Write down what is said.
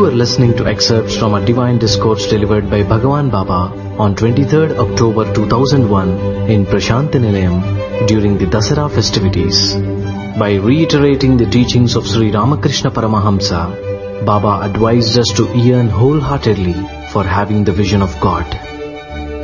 were listening to excerpts from a divine discourse delivered by Bhagavan Baba on 23rd October 2001 in Prashanti Nilayam during the Dasara festivities. By reiterating the teachings of Sri Ramakrishna Paramahamsa, Baba advised us to yearn wholeheartedly for having the vision of God.